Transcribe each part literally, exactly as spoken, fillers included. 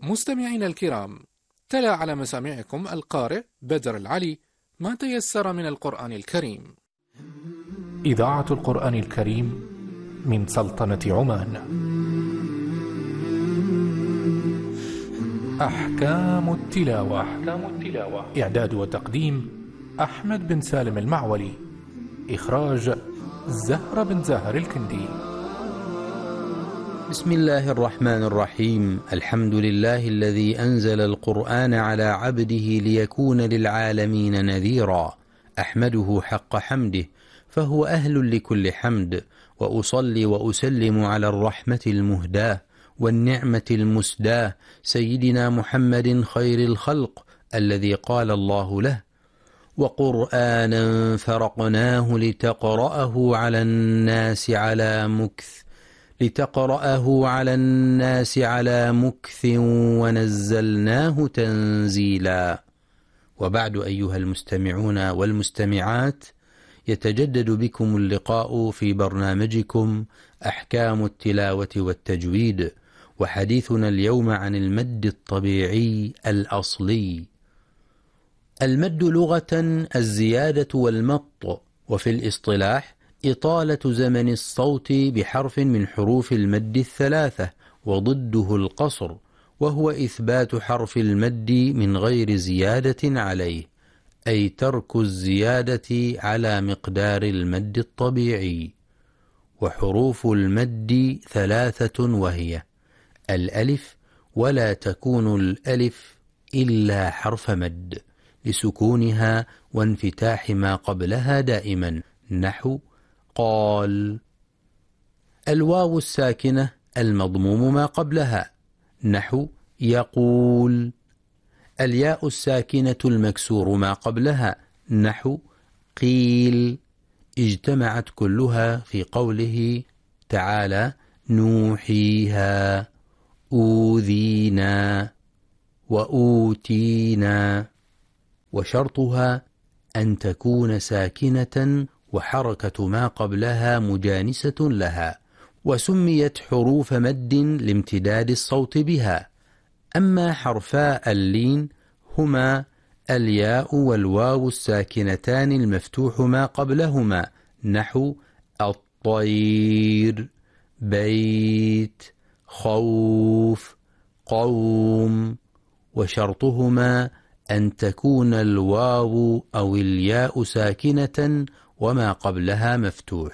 مستمعين الكرام، تلا على مسامعكم القارئ بدر العلي ما تيسر من القرآن الكريم. إذاعة القرآن الكريم من سلطنة عمان. أحكام التلاوة. أحكام التلاوة. إعداد وتقديم أحمد بن سالم المعولي. إخراج زهرة بن زاهر الكندي. بسم الله الرحمن الرحيم. الحمد لله الذي أنزل القرآن على عبده ليكون للعالمين نذيرا. أحمده حق حمده فهو أهل لكل حمد، وأصلي وأسلم على الرحمة المهداة والنعمة المسداة سيدنا محمد خير الخلق الذي قال الله له: وقرآنا فرقناه لتقرأه على الناس على مكث لتقرأه على الناس على مكث ونزلناه تنزيلا. وبعد، أيها المستمعون والمستمعات، يتجدد بكم اللقاء في برنامجكم أحكام التلاوة والتجويد، وحديثنا اليوم عن المد الطبيعي الأصلي. المد لغة الزيادة والمط، وفي الاصطلاح إطالة زمن الصوت بحرف من حروف المد الثلاثة، وضده القصر، وهو إثبات حرف المد من غير زيادة عليه، أي ترك الزيادة على مقدار المد الطبيعي. وحروف المد ثلاثة، وهي الألف، ولا تكون الألف إلا حرف مد لسكونها وانفتاح ما قبلها دائما، نحو قال. الواو الساكنة المضموم ما قبلها، نحو يقول. الياء الساكنة المكسور ما قبلها، نحو قيل. اجتمعت كلها في قوله تعالى: نوحيها، أوذينا، وأوتينا. وشرطها أن تكون ساكنة وحركة ما قبلها مجانسة لها، وسميت حروف مد لامتداد الصوت بها. أما حرفا اللين هما الياء والواو الساكنتان المفتوح ما قبلهما، نحو الطير، بيت، خوف، قوم. وشرطهما أن تكون الواو أو الياء ساكنة وما قبلها مفتوح.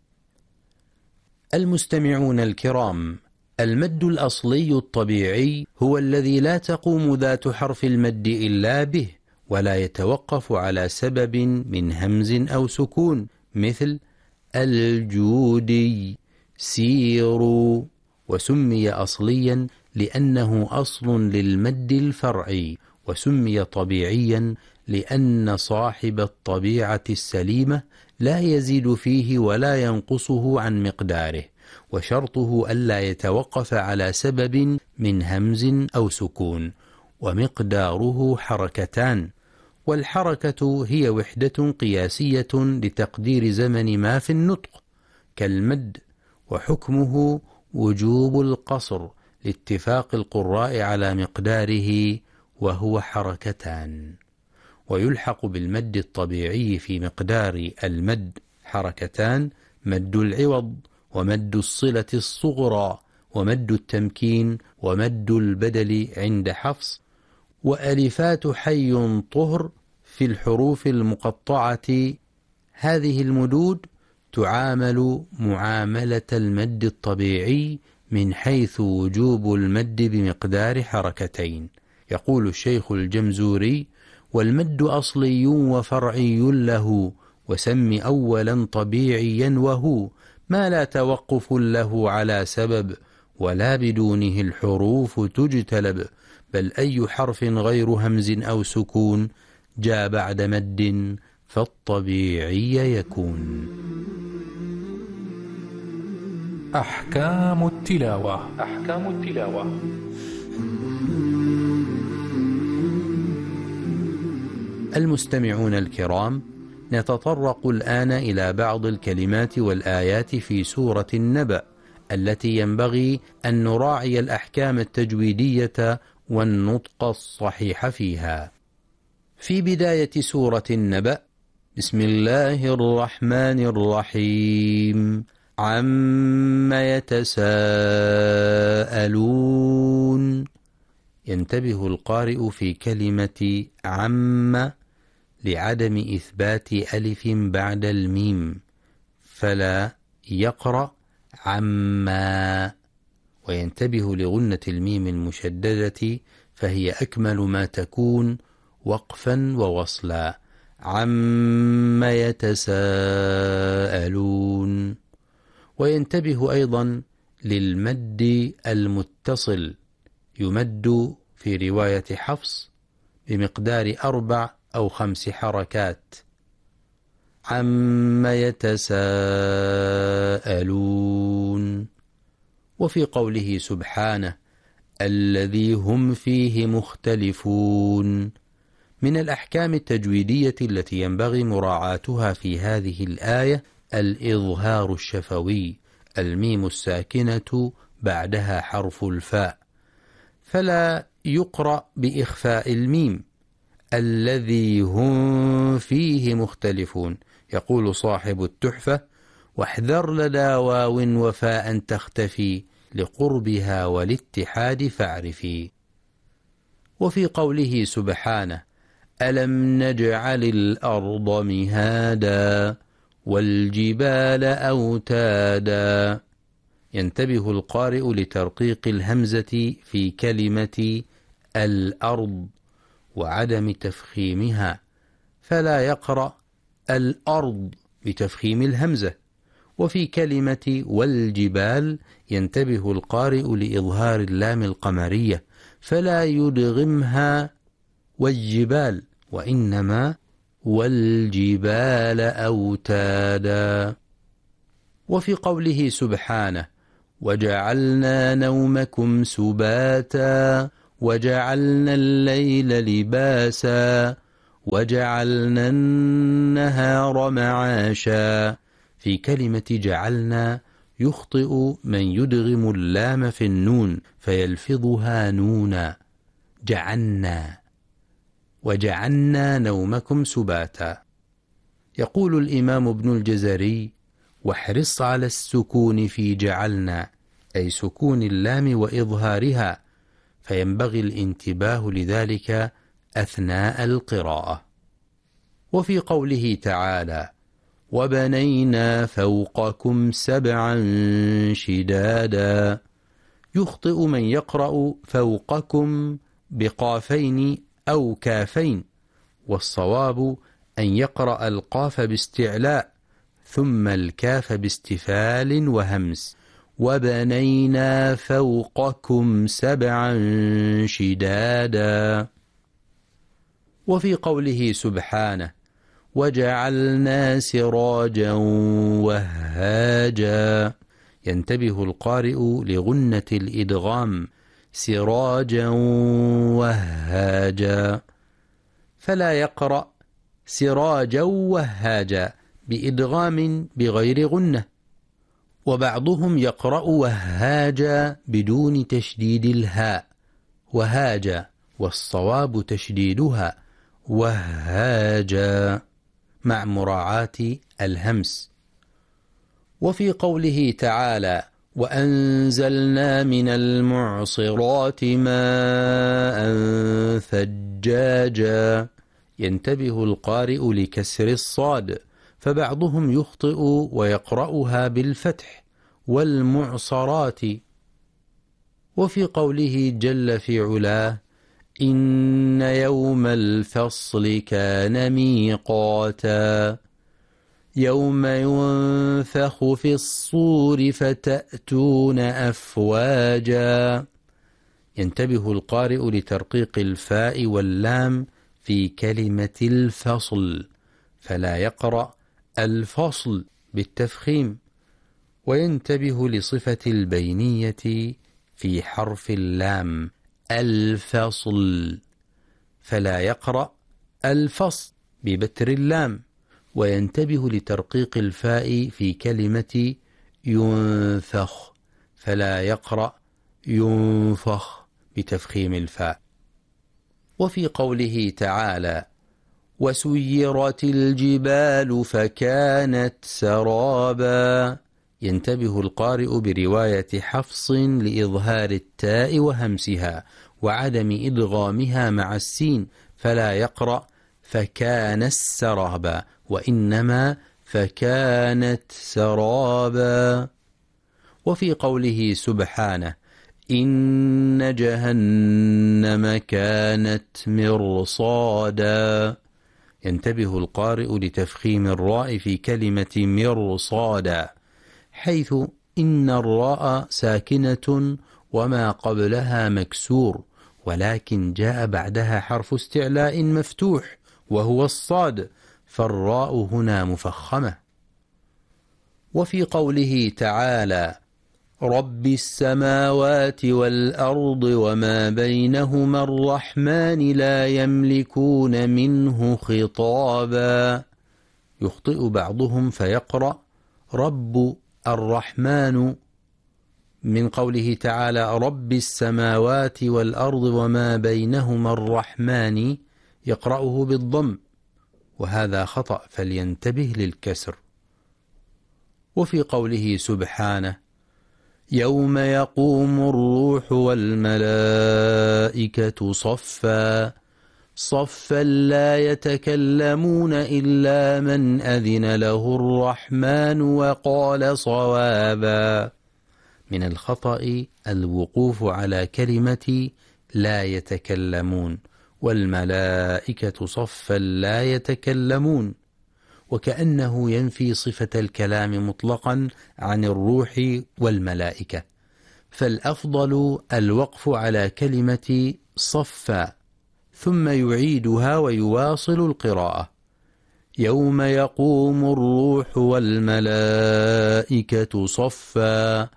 المستمعون الكرام، المد الأصلي الطبيعي هو الذي لا تقوم ذات حرف المد إلا به، ولا يتوقف على سبب من همز أو سكون، مثل الجودي، سيروا. وسمي أصليا لأنه أصل للمد الفرعي، وسمي طبيعيا لأن صاحب الطبيعة السليمة لا يزيد فيه ولا ينقصه عن مقداره، وشرطه ألا يتوقف على سبب من همز أو سكون، ومقداره حركتان. والحركة هي وحدة قياسية لتقدير زمن ما في النطق كالمد، وحكمه وجوب القصر لاتفاق القراء على مقداره، وهو حركتان. ويلحق بالمد الطبيعي في مقدار المد حركتان: مد العوض، ومد الصلة الصغرى، ومد التمكين، ومد البدل عند حفص. وألفات حي طهر في الحروف المقطعة. هذه المدود تعامل معاملة المد الطبيعي من حيث وجوب المد بمقدار حركتين. يقول الشيخ الجمزوري: والمد أصلي وفرعي له، وسم أولا طبيعيا وهو ما لا توقف له على سبب، ولا بدونه الحروف تجتلب، بل أي حرف غير همز أو سكون جاء بعد مد فالطبيعي يكون. أحكام التلاوة. أحكام التلاوة. المستمعون الكرام، نتطرق الآن إلى بعض الكلمات والآيات في سورة النبأ التي ينبغي أن نراعي الأحكام التجويدية والنطق الصحيح فيها. في بداية سورة النبأ: بسم الله الرحمن الرحيم، عم يتساءلون. ينتبه القارئ في كلمة عم لعدم إثبات ألف بعد الميم، فلا يقرأ عما، وينتبه لغنة الميم المشددة، فهي أكمل ما تكون وقفا ووصلا. عم يتساءلون. وينتبه أيضا للمد المتصل، يمد في رواية حفص بمقدار أربع أو خمس حركات. عم يتساءلون. وفي قوله سبحانه: الذي هم فيه مختلفون. من الأحكام التجويدية التي ينبغي مراعاتها في هذه الآية الإظهار الشفوي، الميم الساكنة بعدها حرف الفاء، فلا يقرأ بإخفاء الميم. الذي هم فيه مختلفون. يقول صاحب التحفة: واحذر لدى واو وفاء تختفي، لقربها والاتحاد فاعرفي. وفي قوله سبحانه: ألم نجعل الأرض مهادا والجبال أوتادا. ينتبه القارئ لترقيق الهمزة في كلمة الأرض وعدم تفخيمها، فلا يقرأ الأرض بتفخيم الهمزة. وفي كلمة والجبال ينتبه القارئ لإظهار اللام القمرية، فلا يدغمها والجبال، وإنما والجبال أوتادا. وفي قوله سبحانه: وجعلنا نومكم سباتا وجعلنا الليل لباسا وجعلنا النهار معاشا. في كلمة جعلنا يخطئ من يدغم اللام في النون فيلفظها نونا، جعلنا. وجعلنا نومكم سباتا. يقول الإمام ابن الجزري: واحرص على السكون في جعلنا، أي سكون اللام وإظهارها، فينبغي الانتباه لذلك أثناء القراءة. وفي قوله تعالى: وبنينا فوقكم سبعا شدادا، يخطئ من يقرأ فوقكم بقافين أو كافين، والصواب أن يقرأ القاف باستعلاء ثم الكاف باستفال وهمس. وبنينا فوقكم سبعا شدادا. وفي قوله سبحانه: وجعلنا سراجا وهاجا، ينتبه القارئ لغنة الإدغام، سراجا وهاجا، فلا يقرأ سراجا وهاجا بإدغام بغير غنة. وبعضهم يقرأ وهاجا بدون تشديد الهاء، وهاجا، والصواب تشديدها وهاجا مع مراعاة الهمس. وفي قوله تعالى: وأنزلنا من المعصرات ماء ثجاجا، ينتبه القارئ لكسر الصاد، فبعضهم يخطئ ويقرأها بالفتح، والمعصرات. وفي قوله جل في علاه: إن يوم الفصل كان ميقاتا، يوم ينفخ في الصور فتأتون أفواجا، ينتبه القارئ لترقيق الفاء واللام في كلمة الفصل، فلا يقرأ الفصل بالتفخيم. وينتبه لصفة البينية في حرف اللام، الفصل، فلا يقرأ الفصل ببتر اللام. وينتبه لترقيق الفاء في كلمة ينفخ، فلا يقرأ ينفخ بتفخيم الفاء. وفي قوله تعالى: وسيرت الجبال فكانت سرابا، ينتبه القارئ برواية حفص لإظهار التاء وهمسها وعدم إدغامها مع السين، فلا يقرأ فكان السرابا، وإنما فكانت سرابا. وفي قوله سبحانه: إن جهنم كانت مرصادا، ينتبه القارئ لتفخيم الراء في كلمة مرصادا، حيث إن الراء ساكنة وما قبلها مكسور، ولكن جاء بعدها حرف استعلاء مفتوح وهو الصاد، فالراء هنا مفخمة. وفي قوله تعالى: رب السماوات والأرض وما بينهما الرحمن لا يملكون منه خطابا، يخطئ بعضهم فيقرأ رب الرحمن من قوله تعالى رب السماوات والأرض وما بينهما الرحمن، يقرأه بالضم، وهذا خطأ، فلينتبه للكسر. وفي قوله سبحانه: يوم يقوم الروح والملائكة صفا صفا لا يتكلمون إلا من أذن له الرحمن وقال صوابا. من الخطأ الوقوف على كلمة لا يتكلمون، والملائكة صفا لا يتكلمون، وكأنه ينفي صفة الكلام مطلقا عن الروح والملائكة، فالأفضل الوقف على كلمة صفا ثم يعيدها ويواصل القراءة: يوم يقوم الروح والملائكة صفا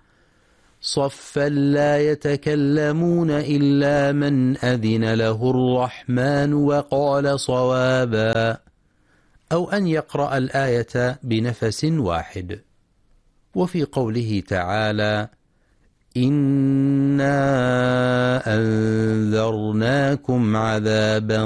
صفا لا يتكلمون إلا من أذن له الرحمن وقال صوابا، أو أن يقرأ الآية بنفس واحد. وفي قوله تعالى: إنا أنذرناكم عذابا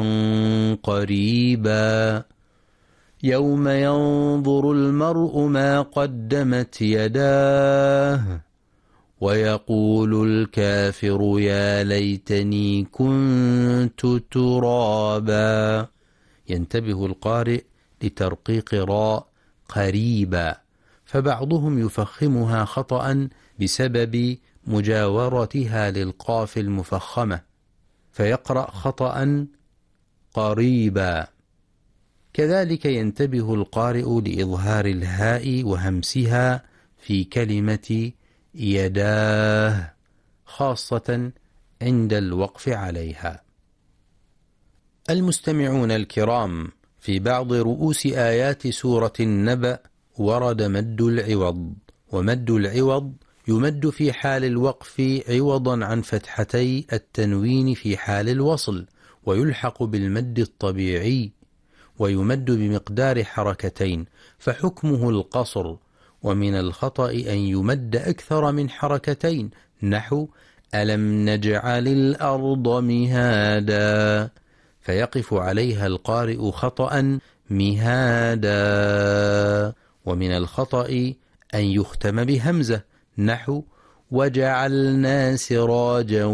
قريبا يوم ينظر المرء ما قدمت يداه ويقول الكافر يا ليتني كنت ترابا. ينتبه القارئ لترقيق راء قريبا، فبعضهم يفخمها خطأ بسبب مجاورتها للقاف المفخمة، فيقرأ خطأ قريبا. كذلك ينتبه القارئ لإظهار الهاء وهمسها في كلمة يداه، خاصة عند الوقف عليها. المستمعون الكرام، في بعض رؤوس آيات سورة النبأ ورد مد العوض، ومد العوض يمد في حال الوقف عوضا عن فتحتي التنوين في حال الوصل، ويلحق بالمد الطبيعي، ويمد بمقدار حركتين، فحكمه القصر. ومن الخطأ أن يمد أكثر من حركتين، نحو ألم نجعل الأرض مهادا، فيقف عليها القارئ خطأ مهادا. ومن الخطأ أن يختم بهمزة، نحو وجعلنا سراجا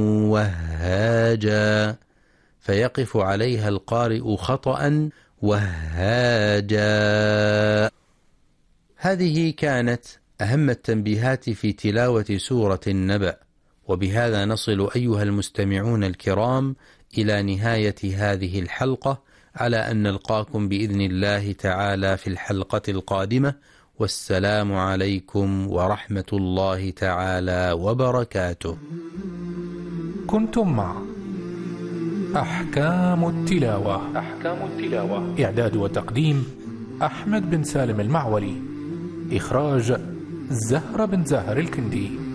وهاجا، فيقف عليها القارئ خطأ وهاجا. هذه كانت أهم التنبيهات في تلاوة سورة النبأ، وبهذا نصل أيها المستمعون الكرام إلى نهاية هذه الحلقة، على أن نلقاكم بإذن الله تعالى في الحلقة القادمة، والسلام عليكم ورحمة الله تعالى وبركاته. كنتم مع أحكام التلاوة. أحكام التلاوة إعداد وتقديم أحمد بن سالم المعولي، إخراج زهرة بن زهر الكندي.